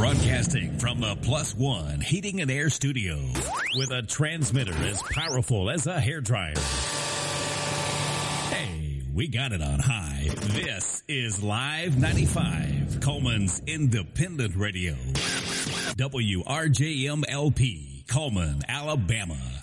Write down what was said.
Broadcasting from the Plus One Heating and Air Studio with a transmitter as powerful as a hairdryer. Hey, we got it on high. This is Live 95, Coleman's independent radio. WRJMLP, Coleman, Alabama.